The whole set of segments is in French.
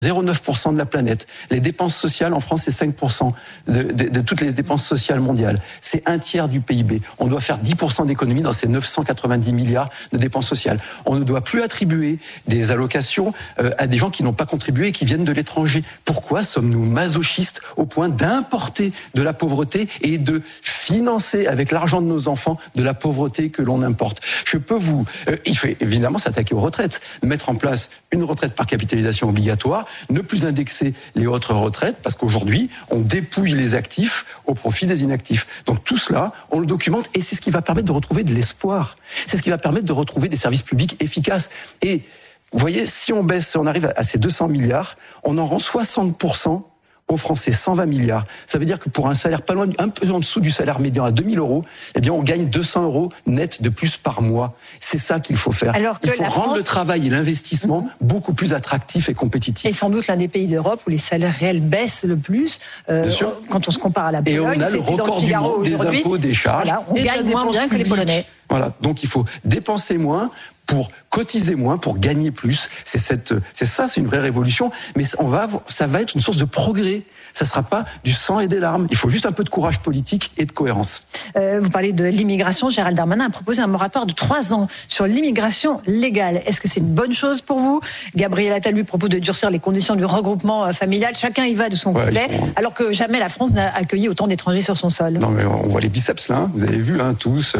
0,9% de la planète. Les dépenses sociales en France, c'est 5% de toutes les dépenses sociales mondiales. C'est un tiers du PIB. On doit faire 10% d'économie dans ces 990 milliards de dépenses sociales. On ne doit plus attribuer des allocations à des gens qui n'ont pas contribué et qui viennent de l'étranger. Pourquoi sommes-nous masochistes au point d'importer de la pauvreté et de financer avec l'argent de nos enfants de la pauvreté que l'on importe? Il faut évidemment s'attaquer aux retraites, mettre en place une retraite par capitalisation obligatoire, ne plus indexer les autres retraites, parce qu'aujourd'hui, on dépouille les actifs au profit des inactifs. Donc tout cela, on le documente, et c'est ce qui va permettre de retrouver de l'espoir. C'est ce qui va permettre de retrouver des services publics efficaces. Et vous voyez, si on arrive à ces 200 milliards, on en rend 60% aux Français, 120 milliards. Ça veut dire que pour un salaire pas loin, un peu en dessous du salaire médian à 2000 €, eh bien, on gagne 200 € net de plus par mois. C'est ça qu'il faut faire. Il faut rendre le travail et l'investissement beaucoup plus attractifs et compétitifs. Et sans doute l'un des pays d'Europe où les salaires réels baissent le plus. Bien sûr. Quand on se compare à la Pologne, et on a le record du monde des impôts, des charges. Voilà, on gagne moins bien que les Polonais. Voilà, donc il faut dépenser moins pour cotiser moins, pour gagner plus. C'est une vraie révolution, mais ça va être une source de progrès. Ça ne sera pas du sang et des larmes. Il faut juste un peu de courage politique et de cohérence. Vous parlez de l'immigration. Gérald Darmanin a proposé un moratoire de 3 ans sur l'immigration légale. Est-ce que c'est une bonne chose pour vous? Gabriel Attal lui propose de durcir les conditions du regroupement familial. Chacun y va de son côté, alors que jamais la France n'a accueilli autant d'étrangers sur son sol. Non, mais on voit les biceps là. Vous avez vu tous.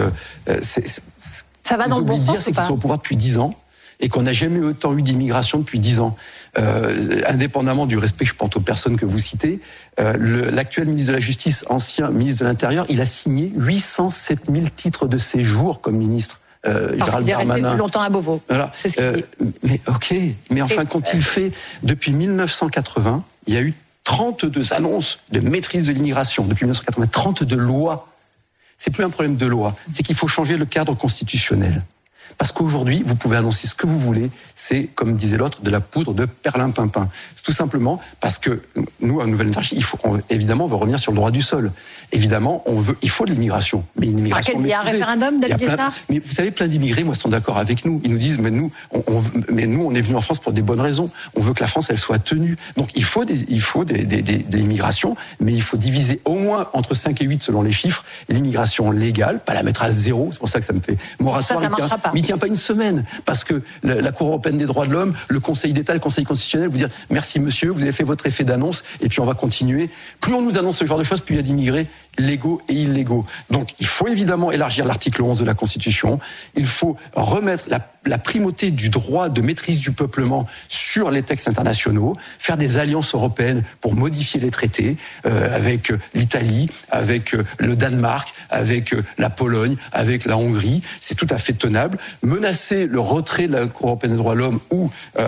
Ça va dans le bon sens, c'est qu'ils sont au pouvoir depuis 10 ans et qu'on n'a jamais autant eu d'immigration depuis 10 ans. Indépendamment du respect que je porte aux personnes que vous citez, l'actuel ministre de la Justice, ancien ministre de l'Intérieur, il a signé 807 000 titres de séjour comme ministre. Parce qu'il est resté plus longtemps à Beauvau. Voilà. C'est ce mais enfin, quand il fait, depuis 1980, il y a eu 32 annonces de maîtrise de l'immigration. Depuis 1980, 32 lois. C'est plus un problème de loi, c'est qu'il faut changer le cadre constitutionnel. Parce qu'aujourd'hui, vous pouvez annoncer ce que vous voulez, c'est, comme disait l'autre, de la poudre de perlimpinpin. Tout simplement parce que nous, à Nouvelle-Énergie, évidemment, on veut revenir sur le droit du sol. Évidemment, il faut de l'immigration. Mais une immigration il y a un référendum, David Lisnard ? Mais vous savez, plein d'immigrés, moi, sont d'accord avec nous. Ils nous disent, mais nous, on est venus en France pour des bonnes raisons. On veut que la France, elle soit tenue. Donc, il faut de l'immigration, mais il faut diviser au moins entre 5 et 8, selon les chiffres, l'immigration légale, pas la mettre à 0. C'est pour ça que ça me fait moratoire. Ça marchera pas. Il tient pas une semaine, parce que la Cour européenne des droits de l'homme, le Conseil d'État, le Conseil constitutionnel vous dire merci monsieur, vous avez fait votre effet d'annonce, et puis on va continuer. Plus on nous annonce ce genre de choses, plus il y a d'immigrés légaux et illégaux. Donc il faut évidemment élargir l'article 11 de la Constitution, il faut remettre la primauté du droit de maîtrise du peuplement sur les textes internationaux, faire des alliances européennes pour modifier les traités, avec l'Italie, avec le Danemark, avec la Pologne, avec la Hongrie, c'est tout à fait tenable. Menacer le retrait de la Cour européenne des droits de l'homme ou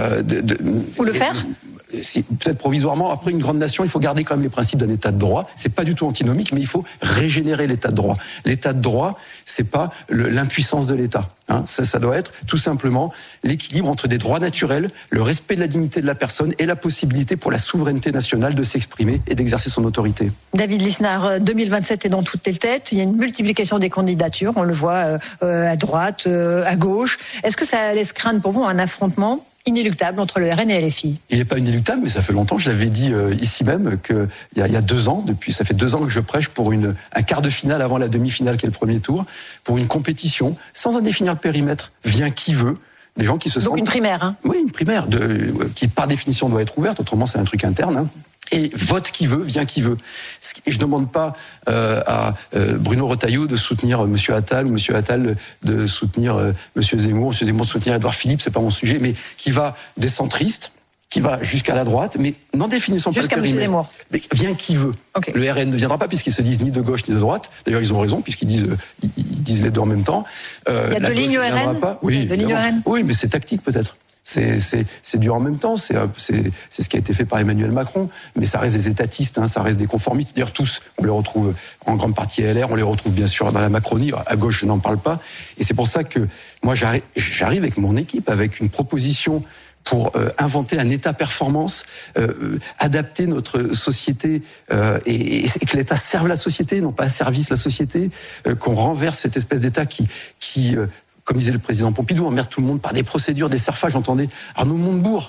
le faire, peut-être provisoirement. Après, une grande nation, il faut garder quand même les principes d'un état de droit. C'est pas du tout antinomique, mais il faut régénérer l'état de droit. L'état de droit, c'est pas l'impuissance de l'État. Ça doit être tout simplement l'équilibre entre des droits naturels, le respect de la dignité de la personne et la possibilité pour la souveraineté nationale de s'exprimer et d'exercer son autorité. David Lisnard, 2027 est dans toutes les têtes. Il y a une multiplication des candidatures. On le voit à droite, à gauche. Est-ce que ça laisse craindre pour vous un affrontement inéluctable entre le RN et LFI? Il n'est pas inéluctable, mais ça fait longtemps. Je l'avais dit ici même qu'il y a 2 ans, ça fait 2 ans que je prêche pour un quart de finale avant la demi-finale qui est le premier tour, pour une compétition sans en définir le périmètre. Vient qui veut. Des gens qui se sentent... Donc une primaire, Oui, une primaire qui par définition doit être ouverte. Autrement, c'est un truc interne. Et vote qui veut, vient qui veut. Et je ne demande pas à Bruno Retailleau de soutenir M. Attal, ou M. Attal de soutenir M. Zemmour, M. Zemmour de soutenir Édouard Philippe, c'est pas mon sujet, mais qui va des centristes, qui va jusqu'à la droite, mais n'en définissant pas le périmètre. Jusqu'à M. Zemmour. Mais vient qui veut. Okay. Le RN ne viendra pas puisqu'ils se disent ni de gauche ni de droite. D'ailleurs, ils ont raison puisqu'ils disent les deux en même temps. Il y a deux lignes RN. Oui, oui, mais c'est tactique peut-être. C'est dur en même temps, c'est ce qui a été fait par Emmanuel Macron, mais ça reste des étatistes, ça reste des conformistes. D'ailleurs, tous, on les retrouve en grande partie à LR, on les retrouve bien sûr dans la Macronie, à gauche, je n'en parle pas. Et c'est pour ça que moi, j'arrive avec mon équipe, avec une proposition pour inventer un État-performance, adapter notre société et que l'État serve la société, non pas service la société, qu'on renverse cette espèce d'État qui comme disait le président Pompidou, emmerde tout le monde par des procédures, des serfages. J'entendais Arnaud Montebourg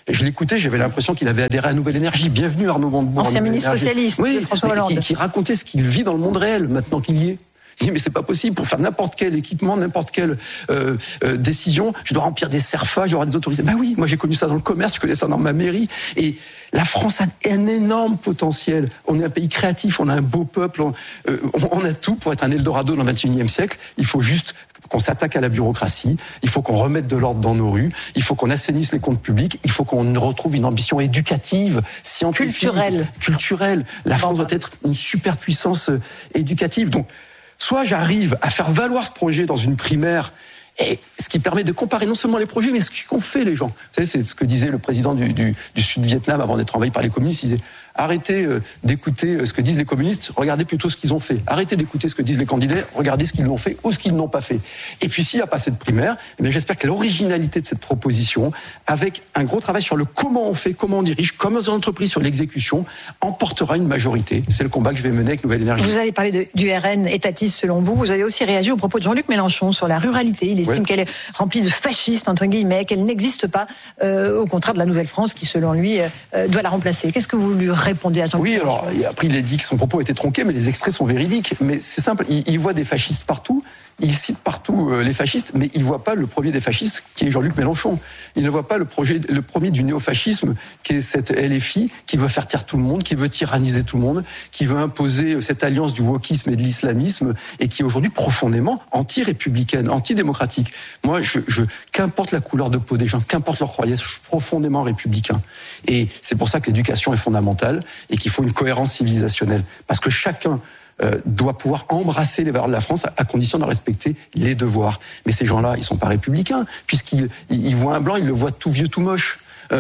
je l'écoutais, j'avais l'impression qu'il avait adhéré à Nouvelle Énergie. Bienvenue Arnaud Montebourg. Ancien ministre socialiste de François Hollande. Qui racontait ce qu'il vit dans le monde réel maintenant qu'il y est. Il dit mais c'est pas possible, pour faire n'importe quel équipement, n'importe quelle décision, je dois remplir des CERFA, je dois avoir des autorisations. Oui, moi j'ai connu ça dans le commerce, je connais ça dans ma mairie. Et la France a un énorme potentiel. On est un pays créatif, on a un beau peuple, on a tout pour être un Eldorado dans le XXIe siècle. Il faut juste qu'on s'attaque à la bureaucratie, il faut qu'on remette de l'ordre dans nos rues, il faut qu'on assainisse les comptes publics, il faut qu'on retrouve une ambition éducative, scientifique, culturelle. La France doit être une superpuissance éducative. Donc, soit j'arrive à faire valoir ce projet dans une primaire, et ce qui permet de comparer non seulement les projets, mais ce qu'ont fait les gens. Vous savez, c'est ce que disait le président du Sud-Vietnam avant d'être envahi par les communistes. Il disait arrêtez d'écouter ce que disent les communistes, regardez plutôt ce qu'ils ont fait. Arrêtez d'écouter ce que disent les candidats, regardez ce qu'ils ont fait ou ce qu'ils n'ont pas fait. Et puis s'il n'y a pas cette primaire, eh bien, j'espère que l'originalité de cette proposition, avec un gros travail sur le comment on fait, comment on dirige, comme dans une entreprise sur l'exécution, emportera une majorité. C'est le combat que je vais mener avec Nouvelle Énergie. Vous avez parlé du RN étatiste selon vous. Vous avez aussi réagi au propos de Jean-Luc Mélenchon sur la ruralité. Il estime qu'elle est remplie de fascistes, entre guillemets, qu'elle n'existe pas, au contraire de la Nouvelle-France qui, selon lui, doit la remplacer. Qu'est-ce que vous lui répondez à Jean-Luc Mélenchon? Alors, après, il a dit que son propos était tronqué, mais les extraits sont véridiques. Mais c'est simple, il voit des fascistes partout. Il cite partout les fascistes, mais il ne voit pas le premier des fascistes, qui est Jean-Luc Mélenchon. Il ne voit pas le premier du néofascisme, qui est cette LFI, qui veut faire taire tout le monde, qui veut tyranniser tout le monde, qui veut imposer cette alliance du wokisme et de l'islamisme, et qui est aujourd'hui profondément anti-républicaine, anti-démocratique. Moi, qu'importe la couleur de peau des gens, qu'importe leur croyance, je suis profondément républicain. Et c'est pour ça que l'éducation est fondamentale, et qu'il faut une cohérence civilisationnelle. Parce que chacun doit pouvoir embrasser les valeurs de la France à condition de respecter les devoirs. Mais ces gens-là, ils sont pas républicains, puisqu'ils voient un blanc, ils le voient tout vieux, tout moche.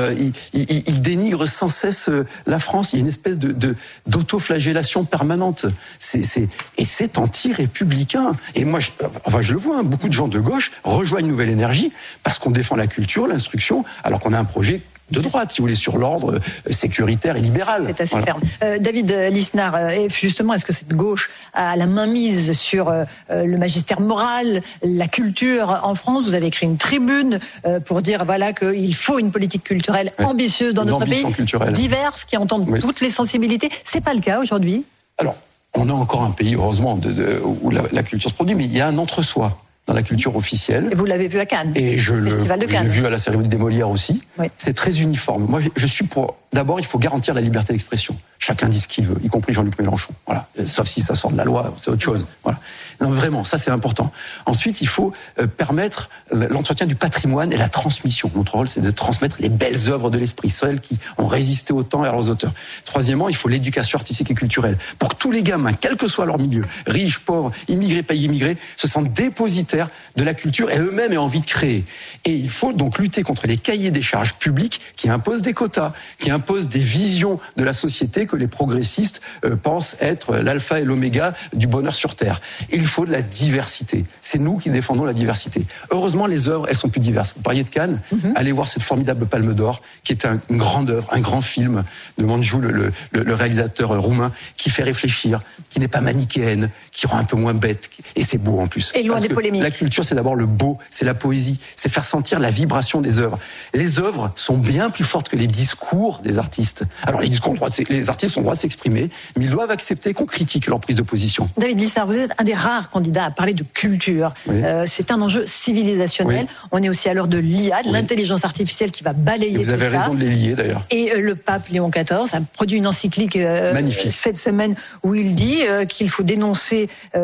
Ils dénigrent sans cesse la France. Il y a une espèce d'autoflagellation permanente. Et c'est anti-républicain. Et moi, je le vois, beaucoup de gens de gauche rejoignent Nouvelle Énergie parce qu'on défend la culture, l'instruction, alors qu'on a un projet de droite, si vous voulez, sur l'ordre sécuritaire et libéral. C'est assez ferme. David Lisnard, justement, est-ce que cette gauche a la main mise sur le magistère moral, la culture en France? Vous avez écrit une tribune pour dire qu'il faut une politique culturelle ambitieuse dans notre pays, diverse, qui entende toutes les sensibilités. C'est pas le cas aujourd'hui. Alors, on a encore un pays, heureusement, où la culture se produit, mais il y a un entre-soi dans la culture officielle. Et vous l'avez vu à Cannes. Et je l'ai vu à la cérémonie des Molières aussi. Oui. C'est très uniforme. Moi, je suis pour... D'abord, il faut garantir la liberté d'expression. Chacun dit ce qu'il veut, y compris Jean-Luc Mélenchon. Voilà. Sauf si ça sort de la loi, c'est autre chose. Voilà. Non, vraiment, ça c'est important. Ensuite, il faut permettre l'entretien du patrimoine et la transmission. Notre rôle, c'est de transmettre les belles œuvres de l'esprit, celles qui ont résisté au temps et à leurs auteurs. Troisièmement, il faut l'éducation artistique et culturelle. Pour que tous les gamins, quel que soit leur milieu, riches, pauvres, immigrés, pas immigrés, se sentent dépositaires de la culture et eux-mêmes aient envie de créer. Et il faut donc lutter contre les cahiers des charges publics qui imposent des quotas, qui imposent des visions de la société que les progressistes pensent être l'alpha et l'oméga du bonheur sur Terre. Il faut de la diversité. C'est nous qui défendons la diversité. Heureusement, les œuvres, elles sont plus diverses. Vous parliez de Cannes, allez voir cette formidable Palme d'Or, qui est une grande œuvre, un grand film de Manjou, le réalisateur roumain, qui fait réfléchir, qui n'est pas manichéenne, qui rend un peu moins bête, et c'est beau en plus. Et loin des polémiques. La culture, c'est d'abord le beau, c'est la poésie, c'est faire sentir la vibration des œuvres. Les œuvres sont bien plus fortes que les discours des artistes. Alors les artistes ont le droit de s'exprimer, mais ils doivent accepter qu'on critique leur prise de position. David Lisnard, vous êtes un des rares candidats à parler de culture. Oui. C'est un enjeu civilisationnel. Oui. On est aussi à l'heure de l'IA, de l'intelligence artificielle qui va balayer tout ça. Vous avez raison de les lier d'ailleurs. Et le pape Léon XIV a produit une encyclique cette semaine où il dit qu'il faut dénoncer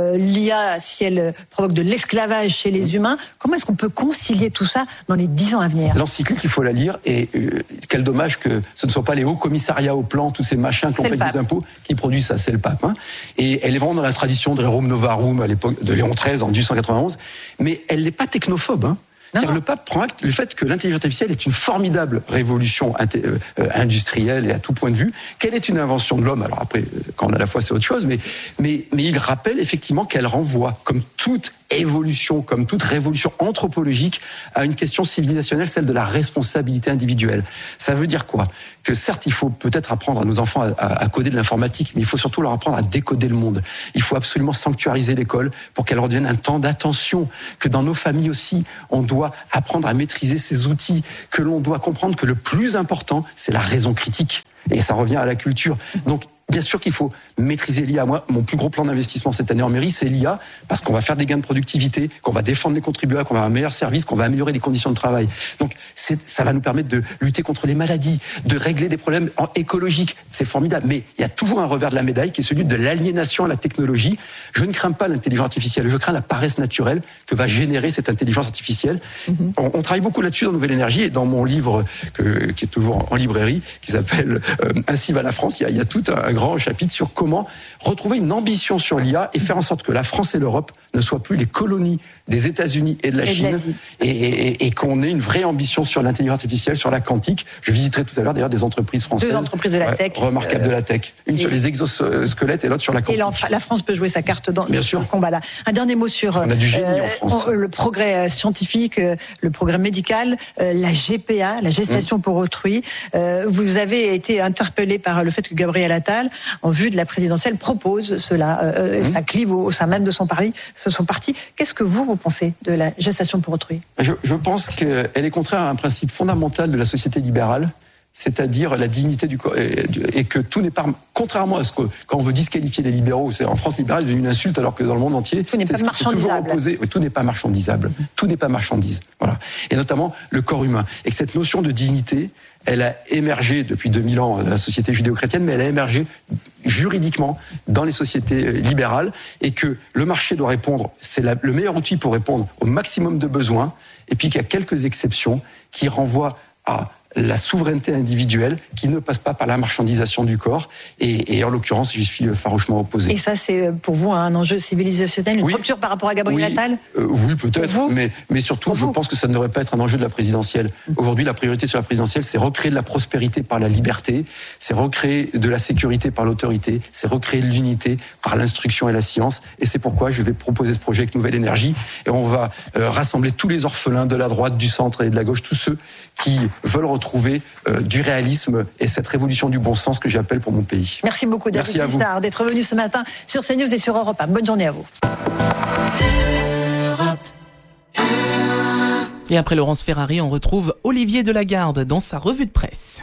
l'IA si elle provoque de l'esclavage chez les humains. Comment est-ce qu'on peut concilier tout ça dans les 10 ans à venir? L'encyclique, il faut la lire, et quel dommage que ce ne soit pas les hauts commissariats au plan, tous ces machins qui ont payé des impôts, qui produisent ça, c'est le pape. Et elle est vraiment dans la tradition de Rerum Novarum à l'époque de Léon XIII en 1891, mais elle n'est pas technophobe. C'est-à-dire le pape prend acte du fait que l'intelligence artificielle est une formidable révolution industrielle et à tout point de vue, qu'elle est une invention de l'homme. Alors après, quand on a la foi, c'est autre chose, mais il rappelle effectivement qu'elle renvoie, comme toute évolution, comme toute révolution anthropologique, à une question civilisationnelle, celle de la responsabilité individuelle. Ça veut dire quoi ? Que certes, il faut peut-être apprendre à nos enfants à coder de l'informatique, mais il faut surtout leur apprendre à décoder le monde. Il faut absolument sanctuariser l'école pour qu'elle redevienne un temps d'attention, que dans nos familles aussi, on doit apprendre à maîtriser ces outils, que l'on doit comprendre que le plus important, c'est la raison critique. Et ça revient à la culture. Donc, bien sûr qu'il faut maîtriser l'IA. Moi, mon plus gros plan d'investissement cette année en mairie, c'est l'IA, parce qu'on va faire des gains de productivité, qu'on va défendre les contribuables, qu'on va avoir un meilleur service, qu'on va améliorer les conditions de travail. Donc, ça va nous permettre de lutter contre les maladies, de régler des problèmes écologiques. C'est formidable. Mais il y a toujours un revers de la médaille qui est celui de l'aliénation à la technologie. Je ne crains pas l'intelligence artificielle, je crains la paresse naturelle que va générer cette intelligence artificielle. On travaille beaucoup là-dessus dans Nouvelle Énergie, et dans mon livre qui est toujours en librairie, qui s'appelle Ainsi va la France, il y a tout un grand chapitre sur comment retrouver une ambition sur l'IA et faire en sorte que la France et l'Europe ne soient plus les colonies des États-Unis et de la Chine, et qu'on ait une vraie ambition sur l'intelligence artificielle, sur la quantique. Je visiterai tout à l'heure d'ailleurs des entreprises françaises. 2 entreprises de la tech. Remarquables de la tech. Une sur les exosquelettes et l'autre sur la quantique. Et la France peut jouer sa carte dans ce combat-là. Un dernier mot sur on a du génie en France. Le progrès scientifique, le progrès médical, la GPA, la gestation pour autrui. Vous avez été interpellé par le fait que Gabriel Attal, en vue de la présidentielle, propose cela. Ça clive au sein même de son parti. Qu'est-ce que vous pensez de la gestation pour autrui ? Je pense qu'elle est contraire à un principe fondamental de la société libérale, c'est-à-dire la dignité du corps, et que tout n'est pas, contrairement à ce que, quand on veut disqualifier les libéraux, c'est en France libérale, c'est une insulte, alors que dans le monde entier, tout n'est pas marchandisable. Tout n'est pas marchandisable. Tout n'est pas marchandise. Voilà. Et notamment le corps humain. Et que cette notion de dignité, elle a émergé depuis 2000 ans dans la société judéo-chrétienne, mais elle a émergé juridiquement dans les sociétés libérales, et que le marché doit répondre, c'est le meilleur outil pour répondre au maximum de besoins, et puis qu'il y a quelques exceptions qui renvoient à la souveraineté individuelle qui ne passe pas par la marchandisation du corps, et en l'occurrence, j'y suis farouchement opposé. Et ça, c'est pour vous un enjeu civilisationnel, une rupture par rapport à Gabriel Attal ? Oui, peut-être, mais surtout, je pense que ça ne devrait pas être un enjeu de la présidentielle. Aujourd'hui, la priorité sur la présidentielle, c'est recréer de la prospérité par la liberté, c'est recréer de la sécurité par l'autorité, c'est recréer de l'unité par l'instruction et la science, et c'est pourquoi je vais proposer ce projet avec Nouvelle Énergie, et on va rassembler tous les orphelins de la droite, du centre et de la gauche, tous ceux qui veulent retrouver du réalisme et cette révolution du bon sens que j'appelle pour mon pays. Merci beaucoup, David Lisnard, d'être venu ce matin sur CNews et sur Europe 1. Bonne journée à vous. Et après Laurence Ferrari, on retrouve Olivier Delagarde dans sa revue de presse.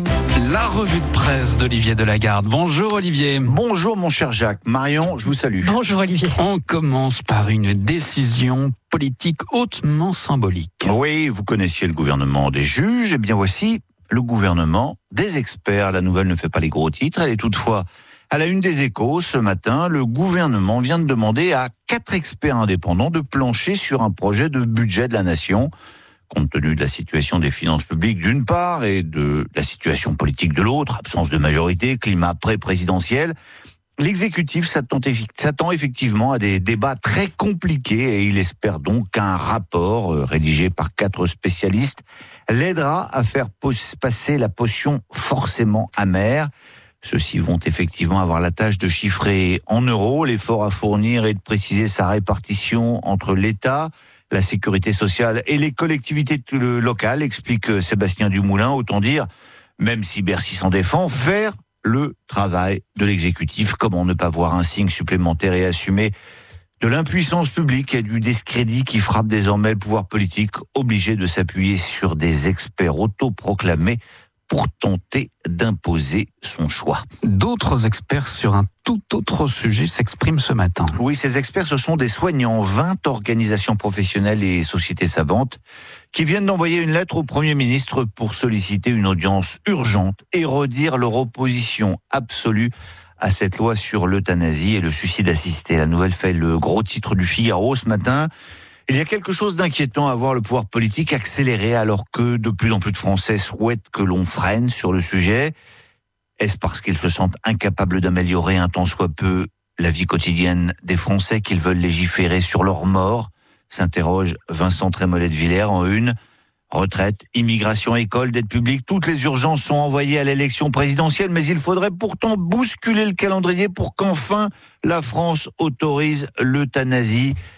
La revue de presse d'Olivier Delagarde. Bonjour Olivier. Bonjour mon cher Jacques. Marion, je vous salue. Bonjour Olivier. On commence par une décision politique hautement symbolique. Oui, vous connaissiez le gouvernement des juges, et bien voici le gouvernement des experts. La nouvelle ne fait pas les gros titres, elle est toutefois à la une des Échos. Ce matin, le gouvernement vient de demander à 4 experts indépendants de plancher sur un projet de budget de la nation. Compte tenu de la situation des finances publiques d'une part et de la situation politique de l'autre, absence de majorité, climat pré-présidentiel, l'exécutif s'attend effectivement à des débats très compliqués, et il espère donc qu'un rapport rédigé par 4 spécialistes l'aidera à faire passer la potion forcément amère. Ceux-ci vont effectivement avoir la tâche de chiffrer en euros l'effort à fournir et de préciser sa répartition entre l'État, la sécurité sociale et les collectivités locales, explique Sébastien Dumoulin. Autant dire, même si Bercy s'en défend, faire le travail de l'exécutif. Comment ne pas voir un signe supplémentaire et assumer de l'impuissance publique et du discrédit qui frappe désormais le pouvoir politique, obligé de s'appuyer sur des experts autoproclamés pour tenter d'imposer son choix. D'autres experts sur un tout autre sujet s'expriment ce matin. Oui, ces experts, ce sont des soignants, 20 organisations professionnelles et sociétés savantes qui viennent d'envoyer une lettre au Premier ministre pour solliciter une audience urgente et redire leur opposition absolue à cette loi sur l'euthanasie et le suicide assisté. La nouvelle fait le gros titre du Figaro ce matin. Il y a quelque chose d'inquiétant à voir le pouvoir politique accélérer alors que de plus en plus de Français souhaitent que l'on freine sur le sujet. Est-ce parce qu'ils se sentent incapables d'améliorer un tant soit peu la vie quotidienne des Français qu'ils veulent légiférer sur leur mort ? S'interroge Vincent Trémollet de Villers en une. Retraite, immigration, école, dette publique, toutes les urgences sont envoyées à l'élection présidentielle, mais il faudrait pourtant bousculer le calendrier pour qu'enfin la France autorise l'euthanasie.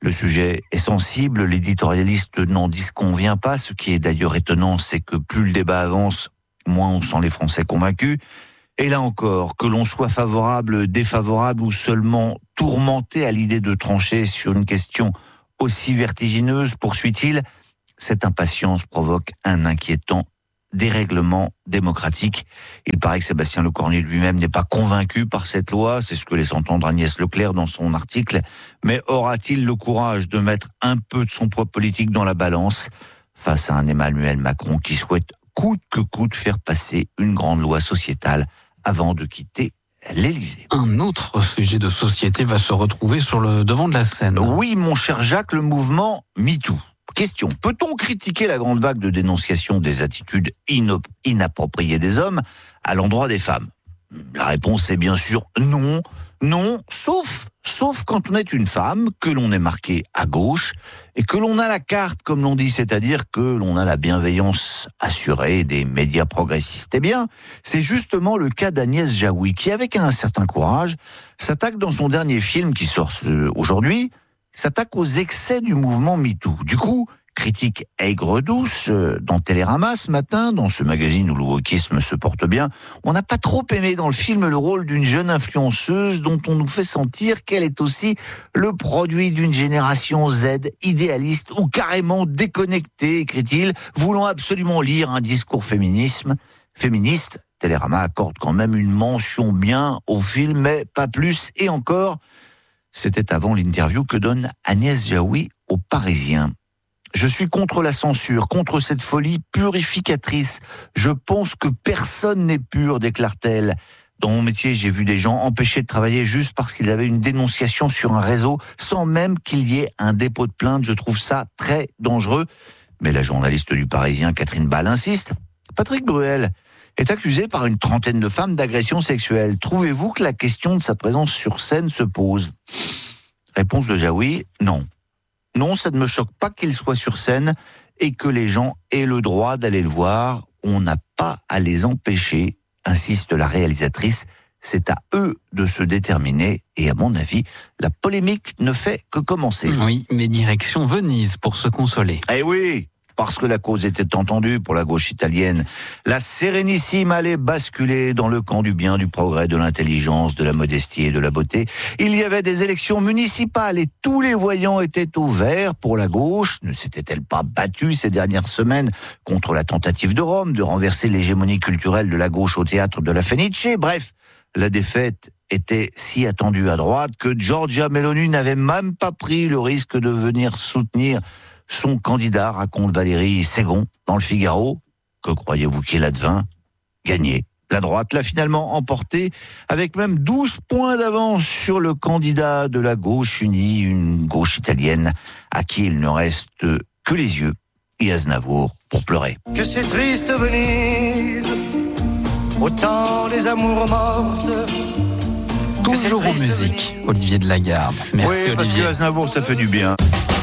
Le sujet est sensible, l'éditorialiste n'en disconvient pas. Ce qui est d'ailleurs étonnant, c'est que plus le débat avance, moins on sent les Français convaincus. Et là encore, que l'on soit favorable, défavorable ou seulement tourmenté à l'idée de trancher sur une question aussi vertigineuse, poursuit-il, cette impatience provoque un inquiétant dérèglement démocratique. Il paraît que Sébastien Lecornu lui-même n'est pas convaincu par cette loi, c'est ce que laisse entendre Agnès Leclerc dans son article, mais aura-t-il le courage de mettre un peu de son poids politique dans la balance face à un Emmanuel Macron qui souhaite coûte que coûte faire passer une grande loi sociétale avant de quitter l'Élysée. Un autre sujet de société va se retrouver sur le devant de la scène. Oui, mon cher Jacques, le mouvement MeToo. Question, peut-on critiquer la grande vague de dénonciation des attitudes inappropriées des hommes à l'endroit des femmes ? La réponse est bien sûr non. Non, sauf quand on est une femme, que l'on est marqué à gauche et que l'on a la carte, comme l'on dit, c'est-à-dire que l'on a la bienveillance assurée des médias progressistes. Eh bien, c'est justement le cas d'Agnès Jaoui, qui, avec un certain courage, s'attaque dans son dernier film qui sort aujourd'hui, s'attaque aux excès du mouvement MeToo. Du coup, critique aigre-douce dans Télérama ce matin, dans ce magazine où le wokisme se porte bien. On n'a pas trop aimé dans le film le rôle d'une jeune influenceuse dont on nous fait sentir qu'elle est aussi le produit d'une génération Z idéaliste ou carrément déconnectée, écrit-il, voulant absolument lire un discours féministe. Télérama accorde quand même une mention bien au film, mais pas plus. Et encore, c'était avant l'interview que donne Agnès Jaoui aux Parisiens. Je suis contre la censure, contre cette folie purificatrice. Je pense que personne n'est pur, déclare-t-elle. Dans mon métier, j'ai vu des gens empêchés de travailler juste parce qu'ils avaient une dénonciation sur un réseau, sans même qu'il y ait un dépôt de plainte. Je trouve ça très dangereux. Mais la journaliste du Parisien, Catherine Ball, insiste. Patrick Bruel est accusé par une trentaine de femmes d'agression sexuelle. Trouvez-vous que la question de sa présence sur scène se pose ? Réponse de Jaoui, non. Non, ça ne me choque pas qu'il soit sur scène et que les gens aient le droit d'aller le voir. On n'a pas à les empêcher, insiste la réalisatrice. C'est à eux de se déterminer. Et à mon avis, la polémique ne fait que commencer. Oui, mais direction Venise pour se consoler. Eh oui, parce que la cause était entendue pour la gauche italienne. La Sérénissime allait basculer dans le camp du bien, du progrès, de l'intelligence, de la modestie et de la beauté. Il y avait des élections municipales et tous les voyants étaient au vert pour la gauche. Ne s'était-elle pas battue ces dernières semaines contre la tentative de Rome de renverser l'hégémonie culturelle de la gauche au théâtre de la Fenice ? Bref, la défaite était si attendue à droite que Giorgia Meloni n'avait même pas pris le risque de venir soutenir son candidat, raconte Valérie Ségon dans le Figaro. Que croyez-vous qu'il advint ? Gagné. La droite l'a finalement emporté avec même 12 points d'avance sur le candidat de la gauche unie, une gauche italienne à qui il ne reste que les yeux et Aznavour pour pleurer. Que c'est triste Venise, autant les amours mortes. Toujours en musique, Olivier de Lagarde. Merci oui, parce Olivier. que Aznavour, ça fait du bien.